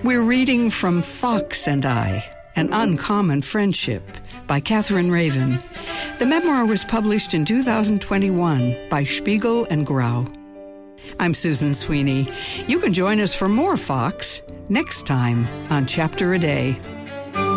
We're reading from Fox and I, An Uncommon Friendship by Catherine Raven. The memoir was published in 2021 by Spiegel and Grau. I'm Susan Sweeney. You can join us for more Fox next time on Chapter a Day.